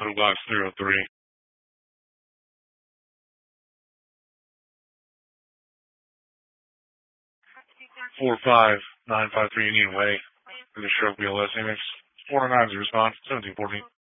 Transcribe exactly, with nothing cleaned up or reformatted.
P O Box three oh three. four five nine five three Union Way. For the stroke B L S image. four oh nine is the response. seventeen fourteen.